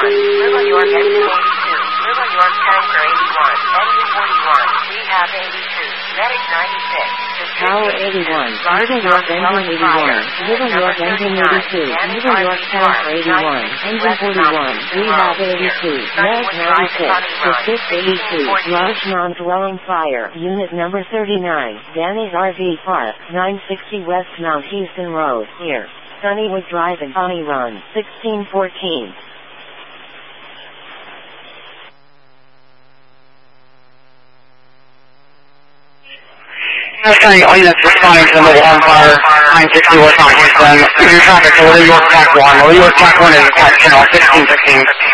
Little York engine 82. Little York tanker 81. Engine 41. Rehab 82. Medic 96. Tower 81. Little York engine 81. Little York engine 82. Little York tanker 81. Engine 41. Rehab 82. Medic 96. Assist 82. Large non-dwelling fire. Unit number 39. Danny's RV Park. 960 West Mount Houston Road. Here. Sunnywood Drive and Honey Run. 1614. Sunny, all units responding to the mobile home fire, 960 West Mount Houston. Your traffic to Little York Track 1. Little York Track 1 is attached channel 1616.